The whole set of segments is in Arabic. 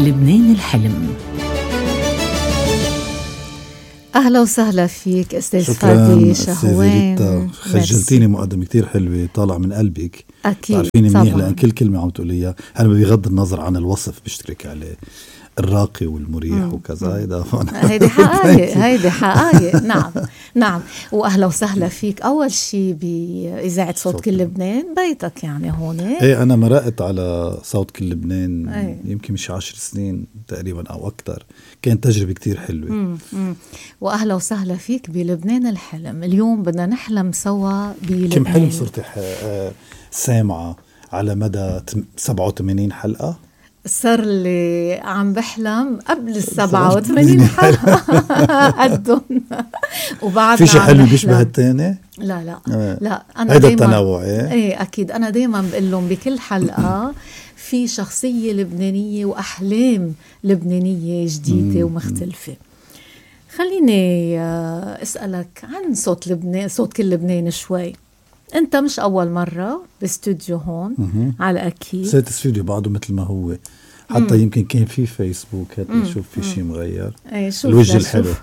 لبنان الحلم. أهلا وسهلا فيك أستاذ فادي شهوان. خجلتيني مقدمة كتير حلوة طالع من قلبك. أكيد تعرفيني منيح لأن كل كلمة عم تقوليها أنا بغض النظر عن الوصف بشترك عليه الراقي والمريح وكذا. هيدي حقائق. نعم. وأهلا وسهلا فيك أول شي بإذاعة صوت كل لبنان، بيتك يعني هون. ايه أنا مرقت على صوت كل لبنان يمكن مش 10 سنين تقريبا أو أكتر. كانت تجربة كتير حلوة. وأهلا وسهلا فيك بلبنان الحلم. اليوم بدنا نحلم سوا بلبنان. كم حلم صرت سامعة على مدى 87 حلقة؟ صار لي عم بحلم قبل 87 حلقة قدهم. وبعد في شي حلو بيشبه التاني؟ لا أنا هيدا التنوع. ايه أكيد. أنا دايما بقول لهم بكل حلقة في شخصية لبنانية وأحلام لبنانية جديدة ومختلفة. خليني أسألك عن صوت لبنان، صوت كل لبنان شوي. أنت مش أول مرة باستوديو هون على أكيد. سيت استوديو بعده مثل ما هو، حتى يمكن كان في فيسبوك هات نشوف في شيء مغير. الوجه الحلو.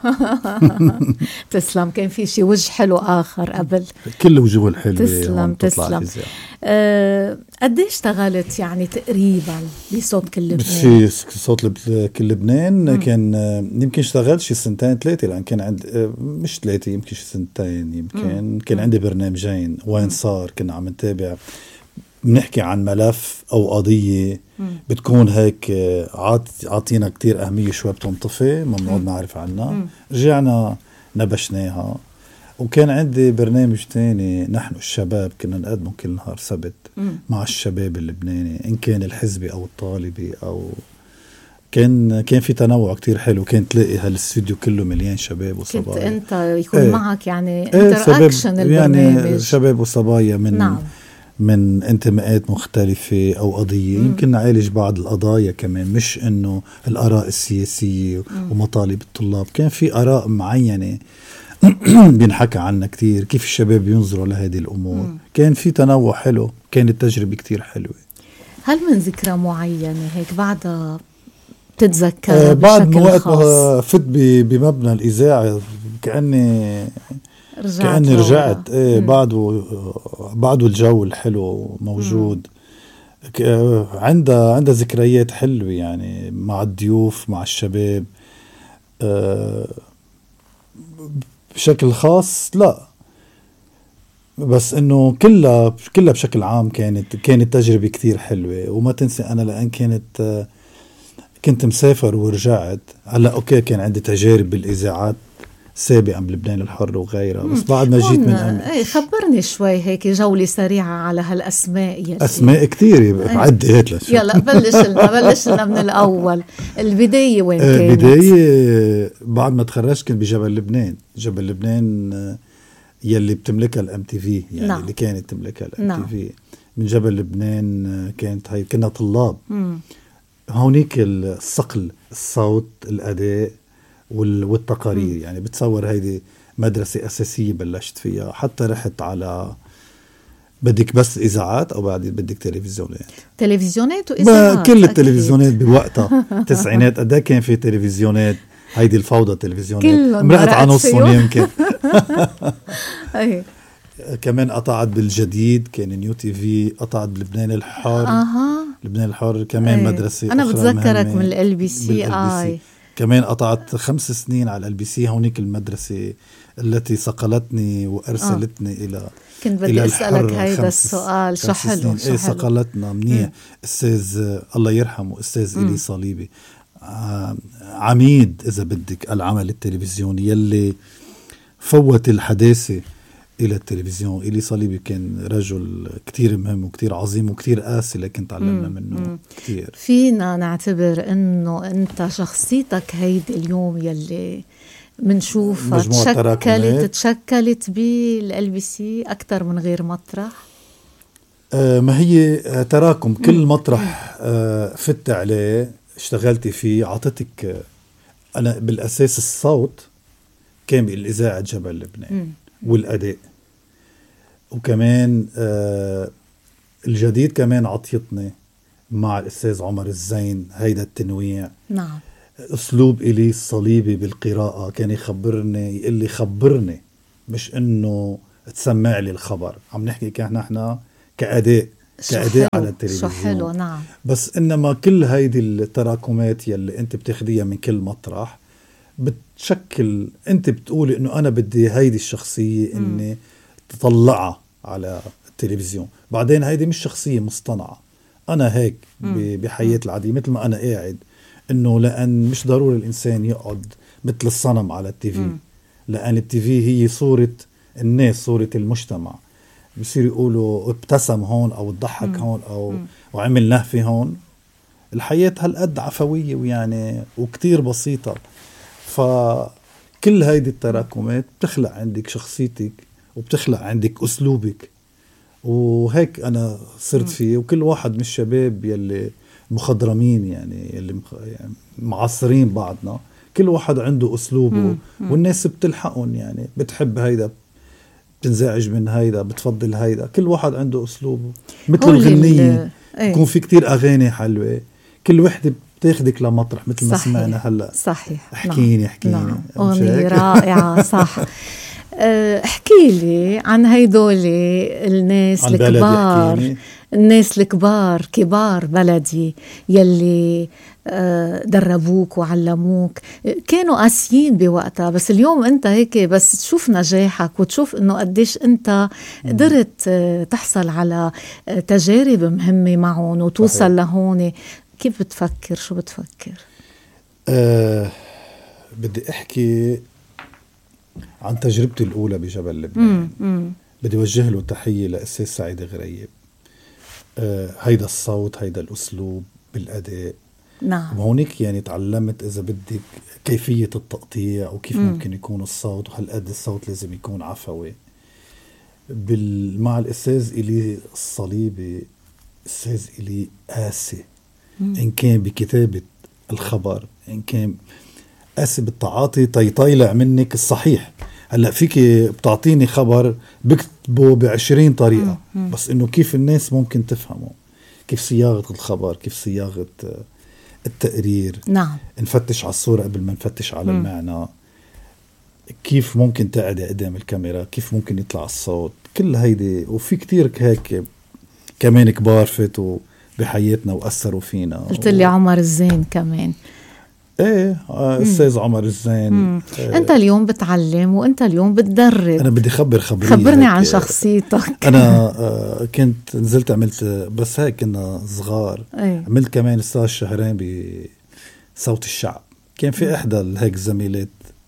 تسلم. كان في شيء وجه حلو آخر قبل. كل وجوه الحلوة. تسلم. قد ايش اشتغلت يعني تقريبا بصوت كل لبنان؟ في صوت كل لبنان كان يمكن اشتغلت شي 2-3، لأن كان عندي مش 3 يمكن شي 2 يمكن. كان عندي برنامجين وين صار كنا عم نتابع، بنحكي عن ملف أو قضية بتكون هيك عاطينا كتير أهمية شوي بتنطفي ما بنقعد نعرف عنها. رجعنا نبشناها. وكان عندي برنامج تاني نحن الشباب كنا نقدمه كل نهار سبت مع الشباب اللبناني، إن كان الحزبي أو الطالبي أو كان في تنوع كتير حلو. كان تلاقي هالاستوديو كله مليان شباب وصبايا. كنت أنت يكون معك يعني انتراكشن البرنامج، يعني شباب وصبايا من انتماءات مختلفة أو قضية. يمكن نعالج بعض القضايا كمان، مش إنه الآراء السياسية ومطالب الطلاب. كان في آراء معينة بينحكى عنها كتير، كيف الشباب ينظروا لهذه الأمور. كان في تنوع حلو، كانت تجربة كتير حلوة. هل من ذكرى معينة هيك بعدها تتذكر بعد وقت ما فت بمبنى الإذاعة كأني رجعت. بعده الجو الحلو موجود. عندها ذكريات حلوة يعني مع الضيوف مع الشباب. بشكل خاص لا، بس انه كلها بشكل عام كانت تجربة كتير حلوة. وما تنسي انا لان كنت مسافر ورجعت. هلا اوكي كان عندي تجارب بالاذاعات سابقا بلبنان الحر وغيرها، بس بعد ما جيت من خبرني شوي هيك جولة سريعة على هالأسماء. أسماء كتير عدي هات لشو. يلا بلش لنا من الأول. البداية وين كانت؟ البداية بعد ما تخرجت كنت بجبل لبنان يلي بتملكها الMTV يعني. اللي كانت تملكها الMTV. من جبل لبنان كانت هاي كنا طلاب. هونيك الصقل، الصوت، الأداء والتقارير. يعني بتصور هيدي مدرسة أساسية بلشت فيها. حتى رحت على بدك بس إذاعات أو بعد بدك تلفزيونات وإذاعات. كل التلفزيونات بوقتها التسعينات قد كان في تلفزيونات. هيدي الفوضى التلفزيونات مرقت على نصهم يمكن. كمان قطعت بالجديد كان نيو تي في، قطعت بلبنان الحر. لبنان الحر كمان مدرسة. أنا بتذكرك من LBC. كمان قطعت 5 سنين على LBC. هونيك المدرسة التي صقلتني وأرسلتني إلى كنت بدي أسألك هيدا السؤال. شو حلو صقلتنا منيح. أستاذ الله يرحمه أستاذ إلي صليبي، عميد إذا بدك العمل التلفزيوني يلي فوت الحداثة إلى التلفزيون. إلي صليبي كان رجل كتير مهم وكتير عظيم وكتير قاسي، لكن تعلمنا منه كتير. فينا نعتبر إنه أنت شخصيتك هيدي اليوم يلي منشوفها تشكلت بالLBC أكتر من غير مطرح. ما هي تراكم كل مطرح فت عليه اشتغلتي فيه عطتك. أنا بالأساس الصوت كان بالإذاعة جبل لبنان والأداء، وكمان الجديد كمان عطيتني مع الأستاذ عمر الزين هيدا التنويع. نعم. أسلوب إلي الصليبي بالقراءة، كان يخبرني، يقول لي خبرني، مش إنه تسمع لي الخبر. عم نحكي كأننا كأداء على التلفزيون. شو حلو. نعم. بس إنما كل هيدي التراكمات يلي أنت بتاخديها من كل مطرح بتشكل، أنت بتقولي إنه أنا بدي هيدي الشخصية إني تطلعها على التلفزيون. بعدين هيدي مش شخصية مصطنعة، أنا هيك بحياة العادية مثل ما أنا قاعد. إنه لأن مش ضروري الإنسان يقعد مثل الصنم على التيفي، لأن التيفي هي صورة الناس، صورة المجتمع. بصير يقولوا ابتسم هون أو تضحك هون أو وعمل نهفة هون. الحياة هالقد عفوية ويعني وكتير بسيطة. فكل هيدي التراكمات بتخلق عندك شخصيتك وبتخلق عندك أسلوبك، وهيك أنا صرت فيه. وكل واحد من الشباب يلي مخضرمين يعني يلي يعني معصرين بعضنا، كل واحد عنده أسلوبه والناس بتلحقهم. يعني بتحب هيدا، بتنزعج من هيدا، بتفضل هيدا. كل واحد عنده أسلوبه. مثل الغنية يكون في كتير أغاني حلوة، كل وحدة بتاخدك لمطرح مثل ما سمعنا هلأ. صحيح. احكيني. نعم. أغنية رائعة. صح. احكي لي عن هيدول الناس الكبار، الناس الكبار، كبار بلدي يلي دربوك وعلموك، كانوا قاسيين بوقتها. بس اليوم انت هيك بس تشوف نجاحك وتشوف انه قديش انت قدرت تحصل على تجارب مهمة معهم وتوصل لهون. كيف بتفكر؟ شو بتفكر؟ بدي احكي عن تجربتي الأولى بجبل لبنان. بدي وجه له تحية لأستاذ سعيد غريب. هيدا الصوت، هيدا الأسلوب بالأداء. نعم. وهونيك يعني تعلمت إذا بدك كيفية التقطيع وكيف ممكن يكون الصوت، وهالقد الصوت لازم يكون عفوي. مع الأستاذ إلي الصليبي، أستاذ إلي قاسي، إن كان بكتابة الخبر، إن كان قاسي بالتعاطي، طيلع منك الصحيح. هلأ فيك بتعطيني خبر بكتبه ب20 طريقة، بس إنه كيف الناس ممكن تفهمه، كيف صياغة الخبر، كيف صياغة التقرير. نعم. نفتش على الصورة قبل ما نفتش على المعنى، كيف ممكن تقعد قدام الكاميرا، كيف ممكن يطلع الصوت، كل هيدي. وفي كتير هيك كمان كبار فاتوا بحياتنا وأثروا فينا. قلت لي عمر الزين كمان. ايه أستاذ عمر الزين. انت اليوم بتعلم وانت اليوم بتدرب. انا بدي خبرني عن شخصيتك. انا كنت نزلت عملت، بس هيك كنا صغار. عملت كمان استاذ شهرين بصوت الشعب. كان في احدى هيك زميلات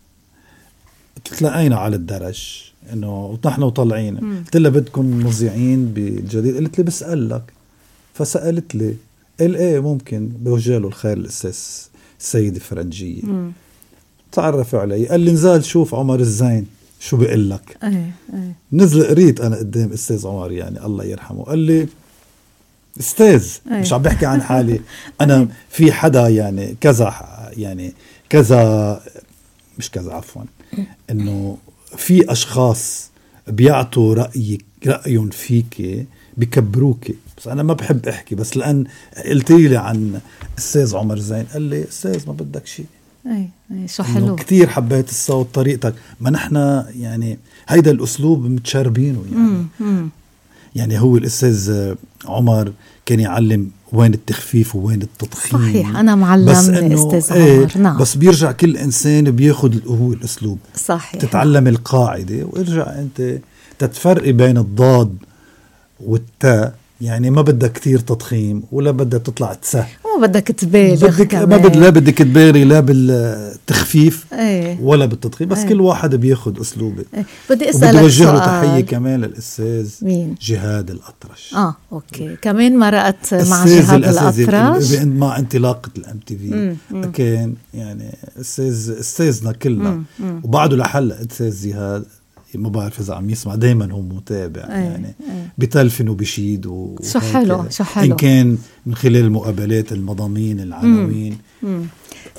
تلاقينا على الدرج انه نحن وطالعين، قلت لها بدكم مذيعين بالجديد؟ قالت لي بسألك. فسألت لي، قال ايه ممكن. بوجه له الخير الأستاذ السيد فرنجية. تعرف علي، قال لي نزال شوف عمر الزين شو بيقول لك. نزل قريت انا قدام استاذ عمر، يعني الله يرحمه. قال لي استاذ، مش عم بحكي عن حالي انا، في حدا يعني كذا، يعني كذا، مش كذا عفوا، انه في اشخاص بيعطوا رأيهم فيك بكبروك. بس أنا ما بحب أحكي، بس لأن قلت لي عن أستاذ عمر زين، قال لي أستاذ ما بدك شيء. شو حلو. كتير حبيت الصوت، طريقتك. ما نحن يعني هيدا الأسلوب متشربينه يعني. يعني هو الأستاذ عمر كان يعلم وين التخفيف ووين التضخيم. صحيح، أنا معلمني أستاذ عمر. نعم. بس بيرجع كل إنسان بياخد هو الأسلوب. صحيح. تتعلم القاعدة وارجع أنت تتفرق بين الضاد والتاء. يعني ما بدك كتير تضخيم ولا بدك تطلع تسه، وما بدك تبالغ لا بدك تبالغ لا بالتخفيف ولا بالتضخيم. بس كل واحد بياخد أسلوبه. بدي أسألك وبدي وجه له تحية كمان للأستاذ جهاد الأطرش. أوكي. كمان مرقت مع جهاد الأطرش مع انطلاقة الMTV. كان يعني أستاذنا كلنا. وبعده لحل أستاذ جهاد، ما بعرف إذا عم يسمع، دايما هو متابع. يعني بتلفن وبشيد شو حلو. إن كان من خلال المقابلات، المضامين، العناوين.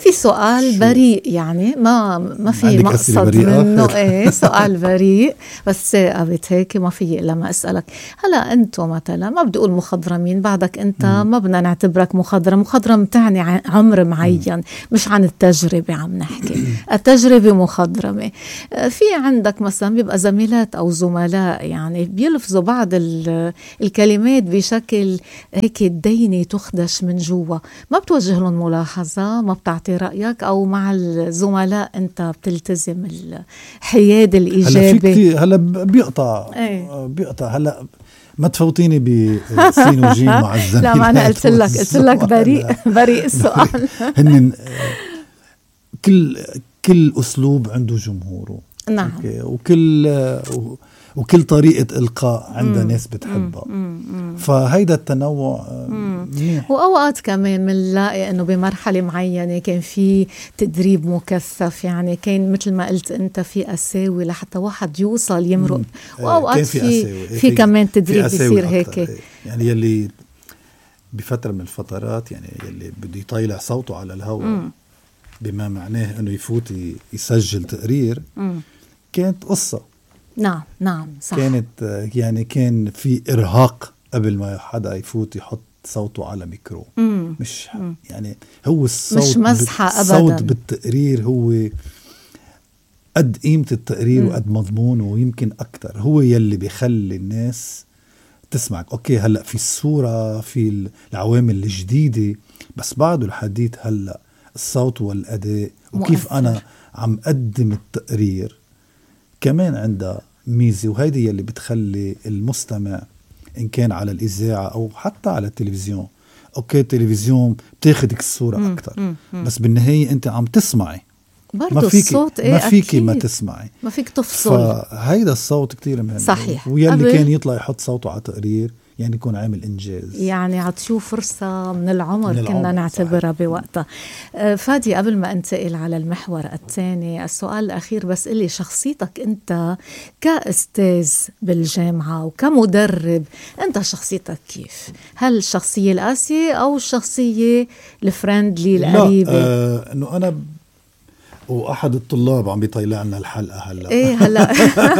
في سؤال بريء يعني ما في مقصد منه. ايه سؤال بريء بس ثاقبت هيك ما في لما اسالك. هلا انتم مثلا ما بدي اقول مخضرمين بعدك انت ما بدنا نعتبرك مخضرم تعني عمر معين مش عن التجربه عم نحكي. التجربه مخضرمه. في عندك مثلا بيبقى زميلات او زملاء يعني بيلفظوا بعض الكلمات بشكل هيك الديني تخدش من جوا، ما بتوجه لهم ملاحظه، ما بتعطي رأيك، أو مع الزملاء أنت بتلتزم الحياد الإيجابي؟ هلا بيقطع هلا ما تفوتيني بسين وجيم مع الزميلات. لا ما أنا قلت لك بريء السؤال. هن كل أسلوب عنده جمهوره. نعم. وكل طريقة إلقاء عندها ناس بتحبها. فهيدا التنوع منيح. وأوقات كمان منلاقي أنه بمرحلة معينة كان في تدريب مكثف، يعني كان مثل ما قلت أنت في أساوي لحتى واحد يوصل يمرق. وأوقات في كمان تدريب بيصير هيك يعني يلي بفترة من الفترات يعني يلي بده يطيلع صوته على الهواء بما معناه أنه يفوت يسجل تقرير كانت قصة. نعم صح. كانت يعني كان في إرهاق قبل ما حدا يفوت يحط صوته على ميكرو. مش يعني هو الصوت مش مزحة أبدا. الصوت بالتقرير هو قد قيمة التقرير وقد مضمونه ويمكن أكتر، هو يلي بيخلي الناس تسمعك. أوكي هلأ في الصورة في العوامل الجديدة بس بعده الحديث هلأ الصوت والأداء وكيف مؤثر. أنا عم أقدم التقرير كمان عندها ميزة، وهيدي يلي بتخلي المستمع إن كان على الإذاعة أو حتى على التلفزيون. أوكي التلفزيون بتاخدك الصورة أكتر بس بالنهاية أنت عم تسمعي برضو الصوت. ما فيكي ما تسمعي، ما فيك تفصل. فهيدا الصوت كتير مهم. صحيح. ويلي كان يطلع يحط صوته على تقرير يعني يكون عامل إنجاز، يعني عطشوف فرصة من العمر كنا نعتبرها بوقتها. فادي قبل ما انتقل على المحور الثاني السؤال الأخير، بس قلي شخصيتك أنت كأستاذ بالجامعة وكمدرب، أنت شخصيتك كيف؟ هل الشخصية القاسية أو الشخصية الفريندلي القريبة؟ لا أنه أنا وأحد الطلاب عم بيطلع لنا الحلقة هلأ. إيه هلأ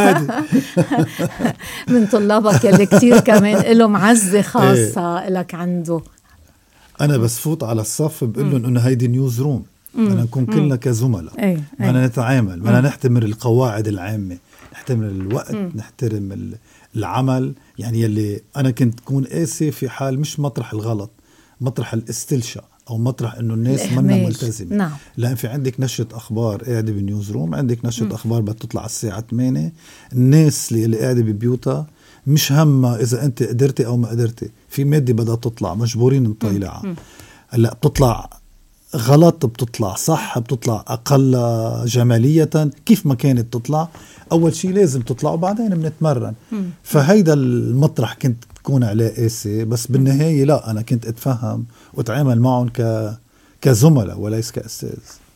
من طلابك اللي كتير كمان له معزة خاصة لك عنده. أنا بس فوت على الصف بقول لهم إنه هيدي نيوز روم، بدنا نكون كلنا كزملاء، بدنا نتعامل، بدنا نحترم القواعد العامة، نحترم الوقت، نحترم العمل. يعني يلي أنا كنت كون قاسي في حال مش مطرح الغلط، مطرح الاستلشاء أو مطرح إنه الناس منا ملتزمة. نعم. لأن في عندك نشرة أخبار قاعدة بالنيوز روم، عندك نشرة أخبار بتطلع الساعة 8، الناس اللي قاعدة ببيوتها مش همها إذا أنت قدرتي أو ما قدرتي، في مادة بدها تطلع مجبورين نطيلعها. هلا بتطلع غلط، بتطلع صح، بتطلع أقل جمالية، كيف ما كانت تطلع أول شيء لازم تطلع وبعدين بنتمرن. فهيدا المطرح كنت تكون عليه قاسي، بس بالنهاية لا، أنا كنت أتفهم وأتعامل معهم كزملاء وليس كأستاذ.